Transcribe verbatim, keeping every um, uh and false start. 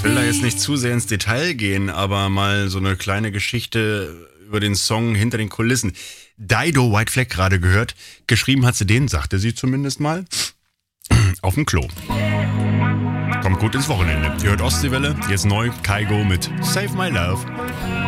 will da jetzt nicht zu sehr ins Detail gehen, aber mal so eine kleine Geschichte über den Song hinter den Kulissen. Dido, White Flag gerade gehört. Geschrieben hat sie den, sagte sie zumindest mal, auf dem Klo. Kommt gut ins Wochenende. Ihr hört Ostseewelle, jetzt neu Kygo mit Save My Love.